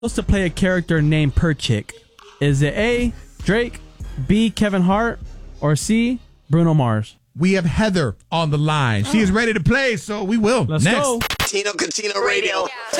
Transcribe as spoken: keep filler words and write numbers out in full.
Supposed to play a character named Perchik. Is it A, Drake, B, Kevin Hart, or C, Bruno Mars? We have Heather on the line. She is ready to play, so we will. Let's Next. go. Tino Catino Radio.